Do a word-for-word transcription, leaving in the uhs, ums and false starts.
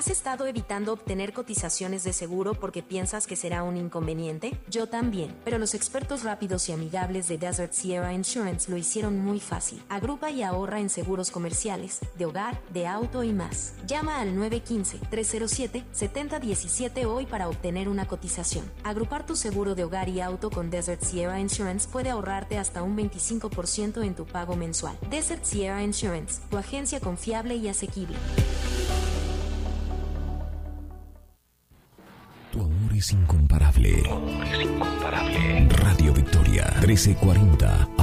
¿Has estado evitando obtener cotizaciones de seguro porque piensas que será un inconveniente? Yo también, pero los expertos rápidos y amigables de Desert Sierra Insurance lo hicieron muy fácil. Agrupa y ahorra en seguros comerciales, de hogar, de auto y más. Llama al nueve uno cinco, tres cero siete, siete cero uno siete hoy para obtener una cotización. Agrupar tu seguro de hogar y auto con Desert Sierra Insurance puede ahorrarte hasta un veinticinco por ciento en tu pago mensual. Desert Sierra Insurance, tu agencia confiable y asequible. Tu amor es incomparable. Tu amor es incomparable. Radio Victoria, trece cuarenta